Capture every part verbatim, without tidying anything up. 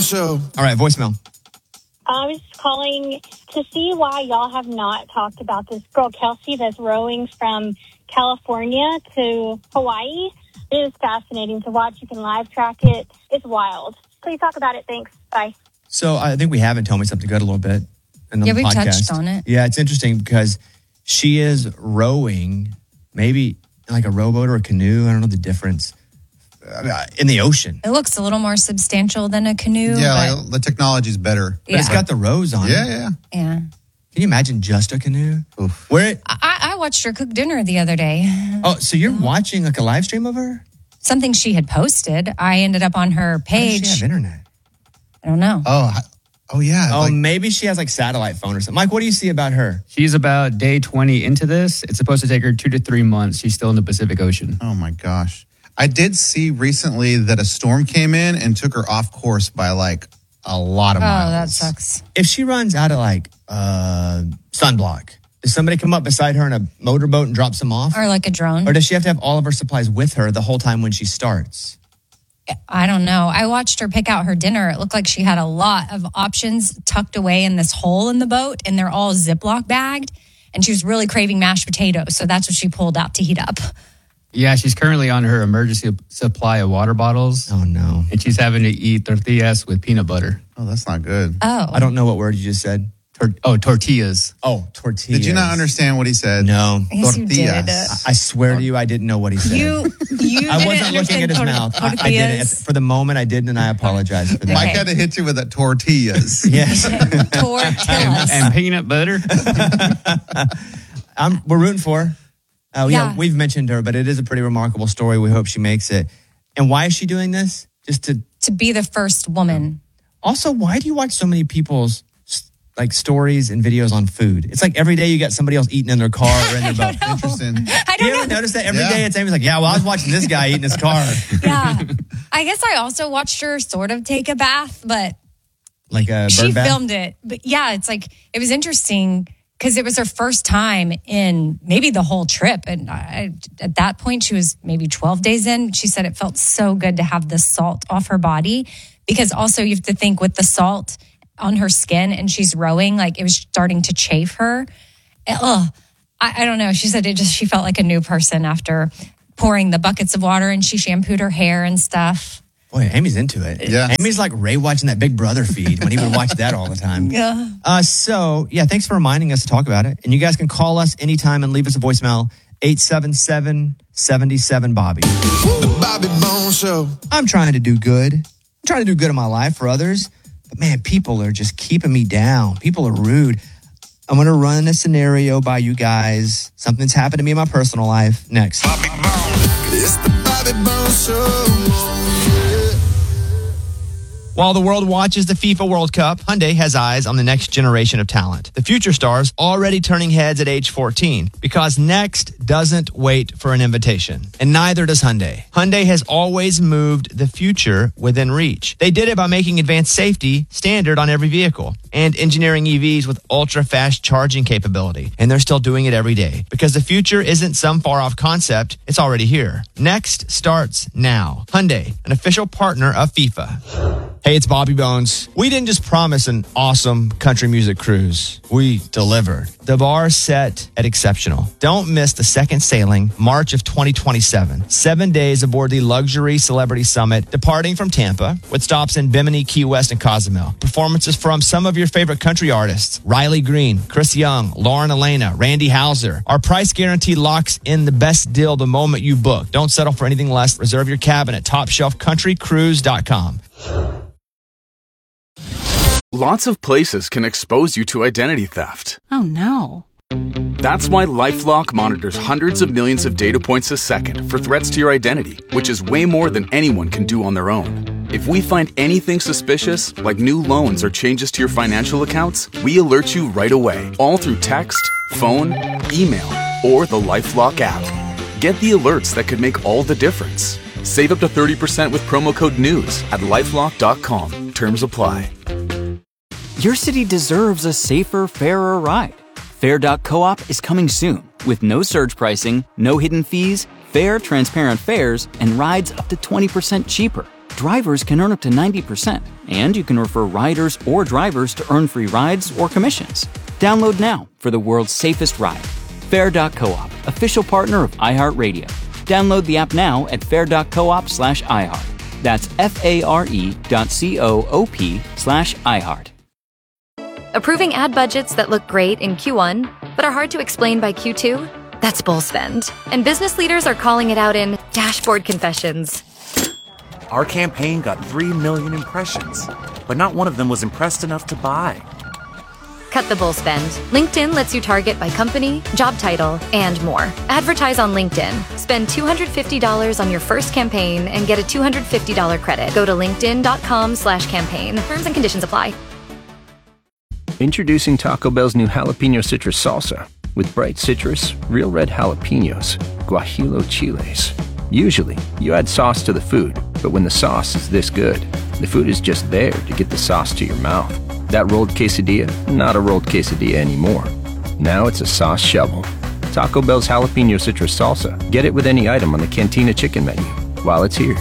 Show. All right, voicemail. I was calling to see why y'all have not talked about this girl, Kelsey, that's rowing from California to Hawaii. It is fascinating to watch. You can live track it. It's wild. Please talk about it. Thanks. Bye. So I think we haven't told me something good a little bit. In the yeah, we podcast. touched on it. Yeah, it's interesting because she is rowing, maybe like a rowboat or a canoe. I don't know the difference. In the ocean. It looks a little more substantial than a canoe. Yeah, but, like, the technology's better. But yeah. It's got the rows on yeah, it. Yeah, yeah. Yeah. Can you imagine just a canoe? Oof. Where it, I, I watched her cook dinner the other day. Oh, so you're watching like a live stream of her? Something she had posted. I ended up on her page. How does she have internet? I don't know. Oh, oh yeah. Oh, like, maybe she has like satellite phone or something. Mike, what do you see about her? She's about day twenty into this. It's supposed to take her two to three months. She's still in the Pacific Ocean. Oh my gosh. I did see recently that a storm came in and took her off course by like a lot of oh, miles. Oh, that sucks. If she runs out of like uh, sunblock, does somebody come up beside her in a motorboat and drop some off? Or like a drone. Or does she have to have all of her supplies with her the whole time when she starts? I don't know. I watched her pick out her dinner. It looked like she had a lot of options tucked away in this hole in the boat, and they're all Ziploc bagged. And she was really craving mashed potatoes, so that's what she pulled out to heat up. Yeah, she's currently on her emergency supply of water bottles. Oh, no. And she's having to eat tortillas with peanut butter. Oh, that's not good. Oh. I don't know what word you just said. Tor- oh, tortillas. Oh, tortillas. Did you not understand what he said? No. Yes, you did. I, I swear to you, I didn't know what he said. You, you I didn't wasn't looking at his tor- mouth. I, I tortillas? didn't. For the moment, I didn't, and I apologize for that. Mike had to hit you with that tortillas. Yes. Tortillas. And peanut butter. I'm, we're rooting for her. Uh, yeah. Yeah. We've mentioned her, but it is a pretty remarkable story. We hope she makes it. And why is she doing this? Just to... To be the first woman. Also, why do you watch so many people's like stories and videos on food? It's like every day you got somebody else eating in their car or in their boat. Interesting. I Do don't you ever know. notice that every Yeah. day it's Amy's like, yeah, well, I was watching this guy eating his car. Yeah. I guess I also watched her sort of take a bath, but Like a bird she bath? filmed it. But yeah, it's like, it was interesting because it was her first time in maybe the whole trip. And I, at that point, she was maybe twelve days in. She said it felt so good to have the salt off her body because also you have to think with the salt on her skin and she's rowing, like it was starting to chafe her. Ugh, I, I don't know. She said it just, she felt like a new person after pouring the buckets of water and she shampooed her hair and stuff. Boy, Amy's into it. Yeah. Amy's like Ray watching that Big Brother feed when he would watch that all the time. Yeah. Uh, so, yeah, thanks for reminding us to talk about it. And you guys can call us anytime and leave us a voicemail, eight seven seven, seven seven, Bobby. The Bobby Bones Show. I'm trying to do good. I'm trying to do good in my life for others. But, man, people are just keeping me down. People are rude. I'm going to run a scenario by you guys. Something's happened to me in my personal life. Next. Bobby Bones. It's the Bobby Bones Show. While the world watches the FIFA World Cup, Hyundai has eyes on the next generation of talent. The future stars already turning heads at age fourteen because next doesn't wait for an invitation. And neither does Hyundai. Hyundai has always moved the future within reach. They did it by making advanced safety standard on every vehicle and engineering E Vs with ultra-fast charging capability. And they're still doing it every day because the future isn't some far-off concept. It's already here. Next starts now. Hyundai, an official partner of FIFA. Hey, it's Bobby Bones. We didn't just promise an awesome country music cruise. We delivered. The bar set at exceptional. Don't miss the second sailing, March of twenty twenty-seven. Seven days aboard the Luxury Celebrity Summit, departing from Tampa, with stops in Bimini, Key West, and Cozumel. Performances from some of your favorite country artists, Riley Green, Chris Young, Lauren Elena, Randy Houser. Our price guarantee locks in the best deal the moment you book. Don't settle for anything less. Reserve your cabin at top shelf country cruise dot com. Lots of places can expose you to identity theft. Oh, no. That's why LifeLock monitors hundreds of millions of data points a second for threats to your identity, which is way more than anyone can do on their own. If we find anything suspicious, like new loans or changes to your financial accounts, we alert you right away, all through text, phone, email, or the LifeLock app. Get the alerts that could make all the difference. Save up to thirty percent with promo code NEWS at lifelock dot com. Terms apply. Your city deserves a safer, fairer ride. Fair dot coop is coming soon with no surge pricing, no hidden fees, fair, transparent fares, and rides up to twenty percent cheaper. drivers can earn up to ninety percent, and you can refer riders or drivers to earn free rides or commissions. Download now for the world's safest ride. Fair dot coop, official partner of iHeartRadio. Download the app now at fair dot coop slash iHeart. That's F-A-R-E dot C-O-O-P slash iHeart. Approving ad budgets that look great in Q one, but are hard to explain by Q two? That's bull spend. And business leaders are calling it out in dashboard confessions. Our campaign got three million impressions, but not one of them was impressed enough to buy. Cut the bull spend. LinkedIn lets you target by company, job title, and more. Advertise on LinkedIn. Spend two hundred fifty dollars on your first campaign and get a two hundred fifty dollars credit. Go to linkedin.com slash campaign. Terms and conditions apply. Introducing Taco Bell's new jalapeno citrus salsa with bright citrus, real red jalapenos, guajillo chiles. Usually, you add sauce to the food, but when the sauce is this good, the food is just there to get the sauce to your mouth. That rolled quesadilla, not a rolled quesadilla anymore. Now it's a sauce shovel. Taco Bell's jalapeno citrus salsa. Get it with any item on the Cantina chicken menu while it's here.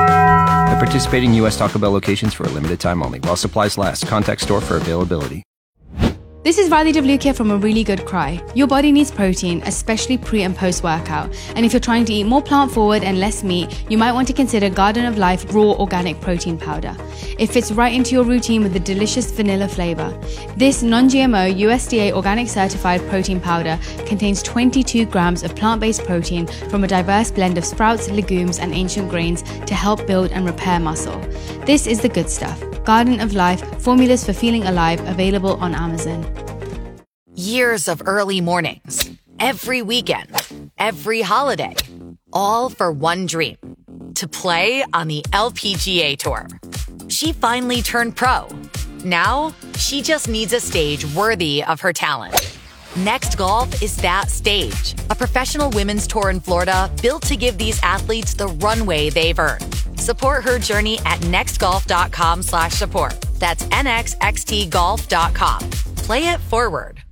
At participating U S Taco Bell locations for a limited time only. While supplies last. Contact store for availability. This is Riley Devlukia from A Really Good Cry. Your body needs protein, especially pre and post workout. And if you're trying to eat more plant forward and less meat, you might want to consider Garden of Life Raw Organic Protein Powder. It fits right into your routine with a delicious vanilla flavor. This non-G M O U S D A organic certified protein powder contains twenty-two grams of plant-based protein from a diverse blend of sprouts, legumes, and ancient grains to help build and repair muscle. This is the good stuff. Garden of Life, formulas for feeling alive, available on Amazon. Years of early mornings, every weekend, every holiday, all for one dream, to play on the L P G A Tour. She finally turned pro. Now, she just needs a stage worthy of her talent. Next Golf is that stage, a professional women's tour in Florida built to give these athletes the runway they've earned. Support her journey at nextgolf.com slash support. That's N X X T golf dot com. Play it forward.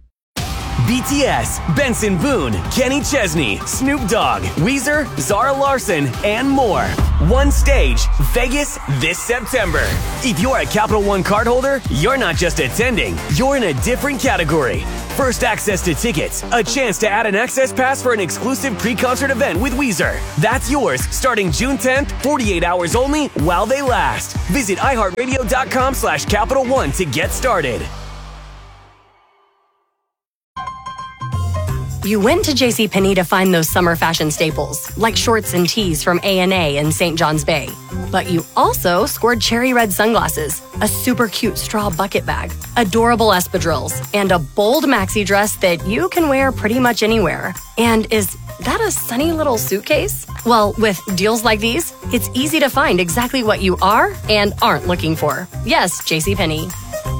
B T S, Benson Boone, Kenny Chesney, Snoop Dogg, Weezer, Zara Larson, and more. One stage, Vegas this September. If you're a Capital One cardholder, you're not just attending, you're in a different category. First access to tickets, a chance to add an access pass for an exclusive pre-concert event with Weezer. That's yours starting June tenth, forty-eight hours only while they last. Visit iHeartRadio.com slash Capital One to get started. You went to JCPenney to find those summer fashion staples, like shorts and tees from A and A in Saint John's Bay. But you also scored cherry red sunglasses, a super cute straw bucket bag, adorable espadrilles, and a bold maxi dress that you can wear pretty much anywhere. And is that a sunny little suitcase? Well, with deals like these, it's easy to find exactly what you are and aren't looking for. Yes, JCPenney.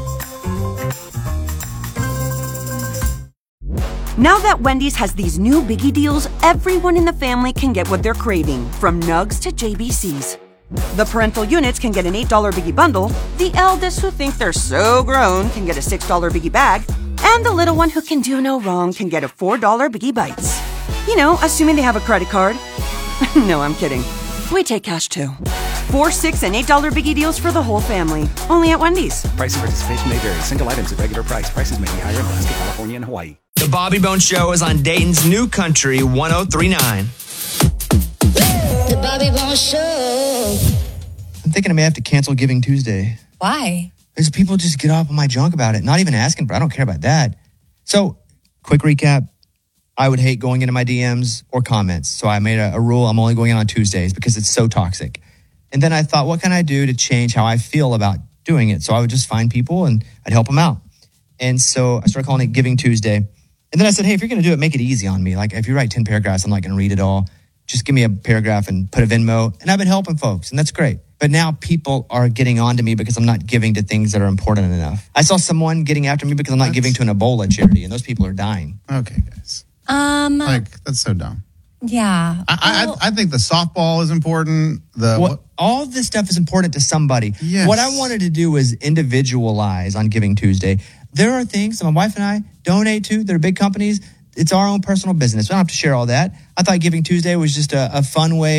Now that Wendy's has these new biggie deals, everyone in the family can get what they're craving, from nugs to J B Cs. The parental units can get an eight dollar biggie bundle, the eldest who think they're so grown can get a six dollar biggie bag, and the little one who can do no wrong can get a four dollar biggie bites. You know, assuming they have a credit card. No, I'm kidding. We take cash too. Four, six, and eight dollar biggie deals for the whole family. Only at Wendy's. Price and participation may vary. Single items at regular price. Prices may be higher in Alaska, California, and Hawaii. The Bobby Bones Show is on Dayton's New Country one oh three point nine. The Bobby Bones Show. I'm thinking I may have to cancel Giving Tuesday. Why? Because people just get off on my junk about it. Not even asking, but I don't care about that. So, quick recap. I would hate going into my D Ms or comments. So I made a, a rule. I'm only going in on Tuesdays because it's so toxic. And then I thought, what can I do to change how I feel about doing it? So I would just find people and I'd help them out. And so I started calling it Giving Tuesday. And then I said, hey, if you're going to do it, make it easy on me. Like if you write ten paragraphs, I'm not going to read it all. Just give me a paragraph and put a Venmo. And I've been helping folks, and that's great. But now people are getting on to me because I'm not giving to things that are important enough. I saw someone getting after me because I'm not that's... giving to an Ebola charity, and those people are dying. Okay, guys. Um, like, that's so dumb. Yeah. I, well, I, I think the softball is important. The well, all this stuff is important to somebody. Yes. What I wanted to do was individualize on Giving Tuesday. There are things that my wife and I donate to. They're big companies. It's our own personal business. We don't have to share all that. I thought Giving Tuesday was just a, a fun way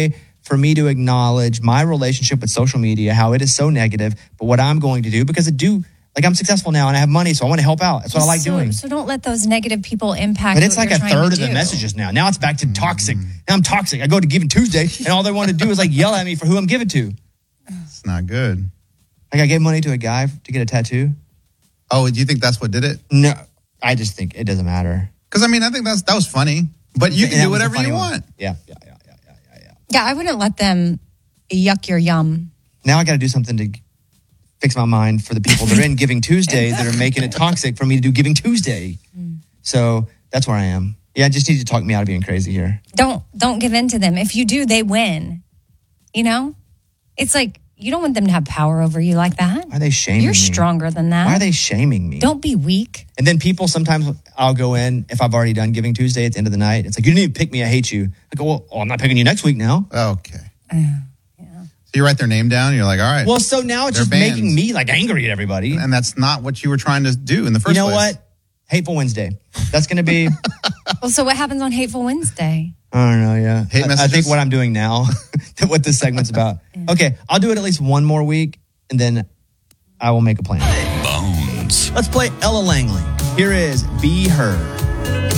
for me to acknowledge my relationship with social media, how it is so negative, but what I'm going to do, because I do, like I'm successful now and I have money, so I want to help out. That's what I like so, doing. So don't let those negative people impact. But it's what like you're a trying third to of the do. messages now. Now it's back to toxic. Now I'm toxic. I go to Giving Tuesday, and all they want to do is like yell at me for who I'm giving to. It's not good. Like I gave money to a guy to get a tattoo. Oh, do you think that's what did it? No, I just think it doesn't matter. Because I mean, I think that's that was funny. But you And can that do was a whatever funny you one. want. Yeah, yeah, yeah. Yeah, I wouldn't let them yuck your yum. Now I got to do something to fix my mind for the people that are in Giving Tuesday that are making it toxic for me to do Giving Tuesday. So that's where I am. Yeah, I just need to talk me out of being crazy here. Don't don't give in to them. If you do, they win. You know, it's like you don't want them to have power over you like that. Why are they shaming You're me? stronger than that. Why are they shaming me? Don't be weak. And then people, sometimes I'll go in, if I've already done Giving Tuesday at the end of the night, it's like, you didn't even pick me, I hate you. I go, well, oh, I'm not picking you next week now. Okay. So you write their name down, and you're like, all right. Well, so now it's they're just banned. making me like angry at everybody. And that's not what you were trying to do in the first You know place. what? Hateful Wednesday. That's going to be, Well, so what happens on Hateful Wednesday? I don't know, yeah. Hate I, I messages? think what I'm doing now, what this segment's about. Okay, I'll do it at least one more week, and then I will make a plan. Bones. Let's play Ella Langley. Here is Be Heard.